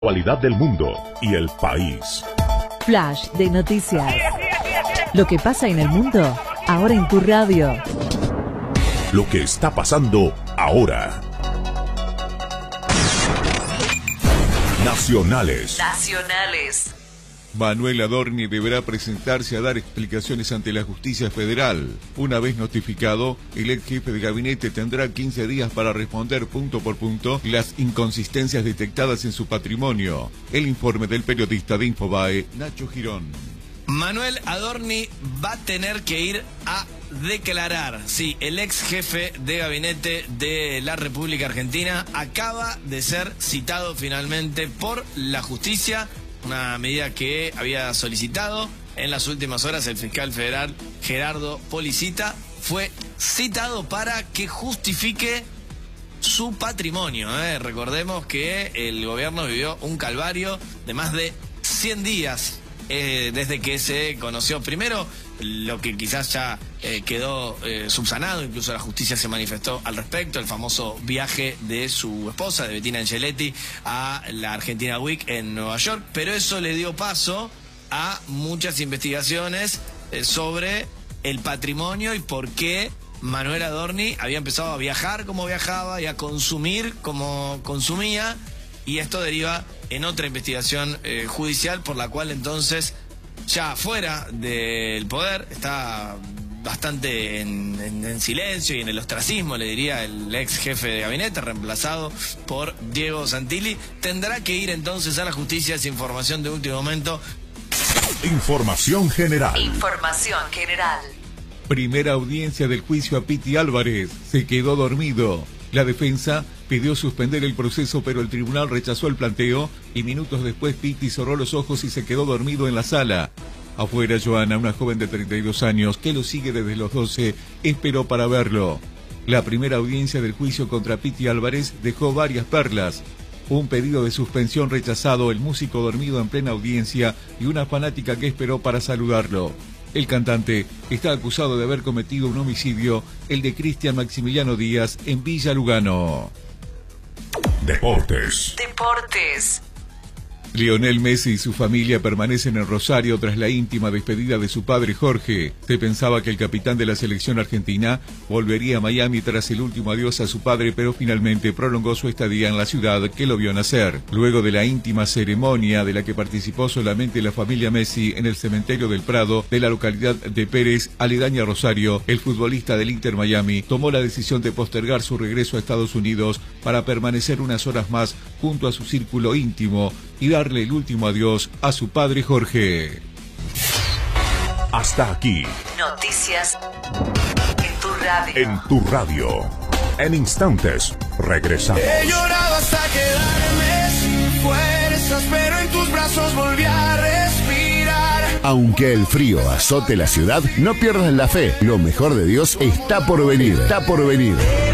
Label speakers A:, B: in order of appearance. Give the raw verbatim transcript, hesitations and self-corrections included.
A: Actualidad del mundo y el país.
B: Flash de noticias. Lo que pasa en el mundo, ahora en tu radio.
A: Lo que está pasando ahora. Nacionales.
B: Nacionales.
C: Manuel Adorni deberá presentarse a dar explicaciones ante la justicia federal. Una vez notificado, el ex jefe de gabinete tendrá quince días para responder punto por punto las inconsistencias detectadas en su patrimonio. El informe del periodista de Infobae, Nacho Girón.
D: Manuel Adorni va a tener que ir a declarar. Sí, el ex jefe de gabinete de la República Argentina acaba de ser citado finalmente por la justicia. Una medida que había solicitado en las últimas horas el fiscal federal Gerardo Policita. Fue citado para que justifique su patrimonio. ¿eh? Recordemos que el gobierno vivió un calvario de más de cien días eh, desde que se conoció primero lo que quizás ya eh, quedó eh, subsanado, incluso la justicia se manifestó al respecto, el famoso viaje de su esposa, de Bettina Angeletti, a la Argentina Week en Nueva York, pero eso le dio paso a muchas investigaciones eh, sobre el patrimonio y por qué Manuel Adorni había empezado a viajar como viajaba y a consumir como consumía, y esto deriva en otra investigación eh, judicial por la cual entonces, ya fuera del poder, está bastante en, en, en silencio y en el ostracismo, le diría el ex jefe de gabinete, reemplazado por Diego Santilli. Tendrá que ir entonces a la justicia. Esa información de último momento.
A: Información general.
B: Información general.
C: Primera audiencia del juicio a Piti Álvarez. Se quedó dormido. La defensa pidió suspender el proceso, pero el tribunal rechazó el planteo y minutos después Piti cerró los ojos y se quedó dormido en la sala. Afuera, Joana, una joven de treinta y dos años que lo sigue desde los doce, esperó para verlo. La primera audiencia del juicio contra Piti Álvarez dejó varias perlas. Un pedido de suspensión rechazado, el músico dormido en plena audiencia y una fanática que esperó para saludarlo. El cantante está acusado de haber cometido un homicidio, el de Cristian Maximiliano Díaz, en Villa Lugano.
A: Deportes.
B: Deportes.
C: Lionel Messi y su familia permanecen en Rosario tras la íntima despedida de su padre Jorge. Se pensaba que el capitán de la selección argentina volvería a Miami tras el último adiós a su padre, pero finalmente prolongó su estadía en la ciudad que lo vio nacer. Luego de la íntima ceremonia de la que participó solamente la familia Messi en el cementerio del Prado de la localidad de Pérez, aledaña a Rosario, el futbolista del Inter Miami tomó la decisión de postergar su regreso a Estados Unidos para permanecer unas horas más junto a su círculo íntimo y darle el último adiós a su padre Jorge.
A: Hasta aquí.
B: Noticias en tu radio.
A: En tu radio. En instantes, regresamos.
E: He llorado hasta quedarme sin fuerzas, pero en tus brazos volví a respirar.
F: Aunque el frío azote la ciudad, no pierdas la fe. Lo mejor de Dios está por venir. Está por venir.